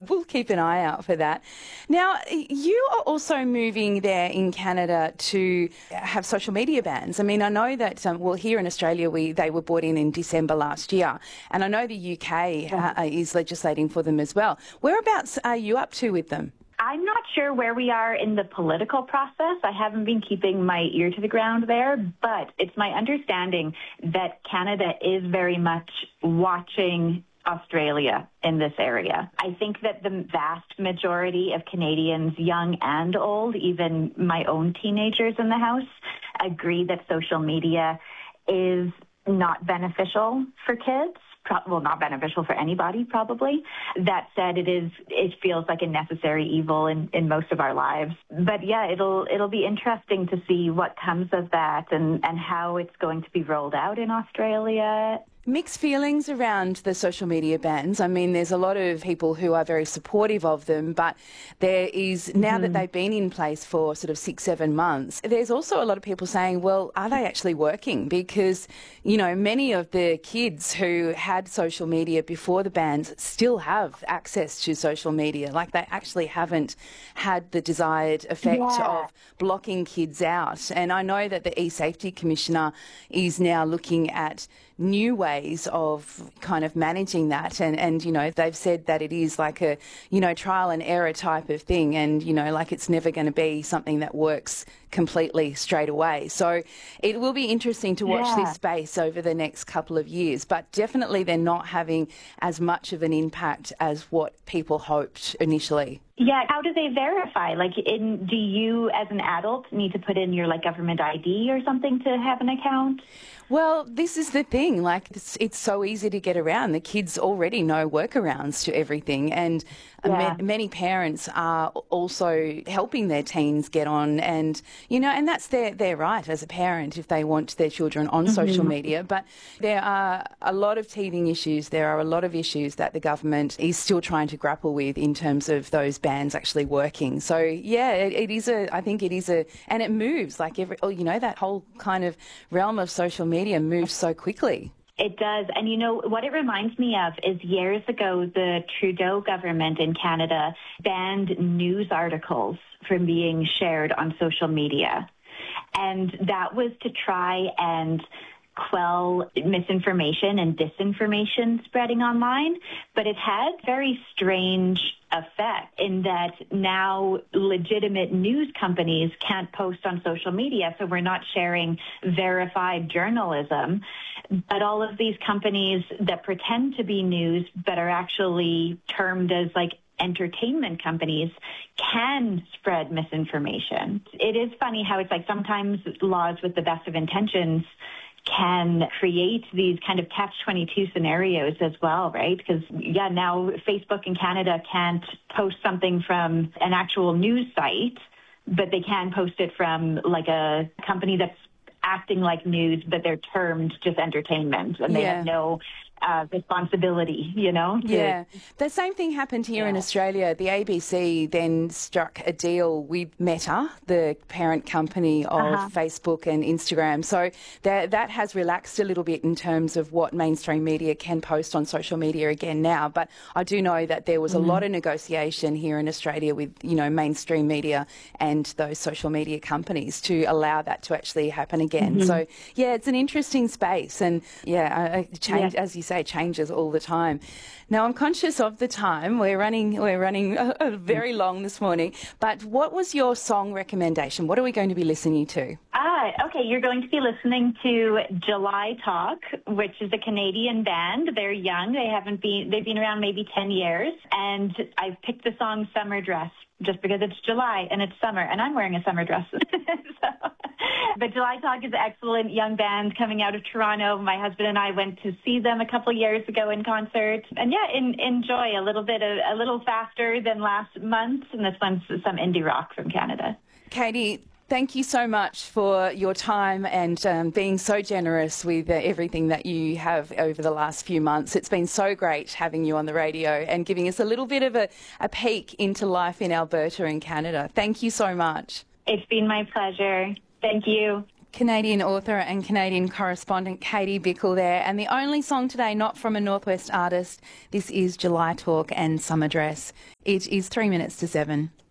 we'll keep an eye out for that. Now, you are also moving there in Canada to have social media bans. I mean, I know that, here in Australia, they were brought in December last year, and I know the UK is legislating for them as well. Whereabouts are you up to with them? I'm not sure where we are in the political process. I haven't been keeping my ear to the ground there, but it's my understanding that Canada is very much watching Australia in this area. I think that the vast majority of Canadians, young and old, even my own teenagers in the house, agree that social media is not beneficial for kids. Well, not beneficial for anybody, probably. That said, it feels like a necessary evil in most of our lives. But yeah, it'll be interesting to see what comes of that and how it's going to be rolled out in Australia. Mixed feelings around the social media bans. I mean, there's a lot of people who are very supportive of them, but there is, now that they've been in place for sort of 6-7 months, there's also a lot of people saying, well, are they actually working? Because, you know, many of the kids who had social media before the bans still have access to social media. Like, they actually haven't had the desired effect of blocking kids out. And I know that the eSafety Commissioner is now looking at new ways of kind of managing that. And, you know, they've said that it is like a, you know, trial and error type of thing. And, you know, like it's never going to be something that works completely straight away. So it will be interesting to watch this space over the next couple of years. But definitely they're not having as much of an impact as what people hoped initially. Yeah, how do they verify? Like, do you as an adult need to put in your government ID or something to have an account? Well, this is the thing. Like, it's so easy to get around. The kids already know workarounds to everything, and many parents are also helping their teens get on. And you know, and that's their right as a parent if they want their children on social media. But there are a lot of teething issues. There are a lot of issues that the government is still trying to grapple with in terms of those bans actually working. So yeah, I think it is and it moves like you know, that whole kind of realm of social media moves so quickly. It does. And you know, what it reminds me of is years ago, the Trudeau government in Canada banned news articles from being shared on social media. And that was to try and quell misinformation and disinformation spreading online. But it had very strange effect in that now legitimate news companies can't post on social media, so we're not sharing verified journalism. But all of these companies that pretend to be news but are actually termed as entertainment companies can spread misinformation. It is funny how it's sometimes laws with the best of intentions can create these kind of catch-22 scenarios as well, right? Because, now Facebook in Canada can't post something from an actual news site, but they can post it from a company that's acting like news, but they're termed just entertainment, and they have no responsibility, you know? Yeah. The same thing happened here in Australia. The ABC then struck a deal with Meta, the parent company of Facebook and Instagram. So that has relaxed a little bit in terms of what mainstream media can post on social media again now. But I do know that there was a lot of negotiation here in Australia with, you know, mainstream media and those social media companies to allow that to actually happen again. So, yeah, it's an interesting space. And, change, as you say, changes all the time. Now, I'm conscious of the time. We're running very long this morning. But what was your song recommendation? What are we going to be listening to? Okay, you're going to be listening to July Talk, which is a Canadian band. They're young. They've been around maybe 10 years. And I've picked the song Summer Dress just because it's July and it's summer, and I'm wearing a summer dress. But July Talk is an excellent young band coming out of Toronto. My husband and I went to see them a couple of years ago in concert. And enjoy a little faster than last month. And this one's some indie rock from Canada. Katie, thank you so much for your time and being so generous with everything that you have over the last few months. It's been so great having you on the radio and giving us a little bit of a peek into life in Alberta and Canada. Thank you so much. It's been my pleasure. Thank you. Canadian author and Canadian correspondent Katie Bickle there. And the only song today not from a Northwest artist, this is July Talk and Summer Dress. It is 3 minutes to 7.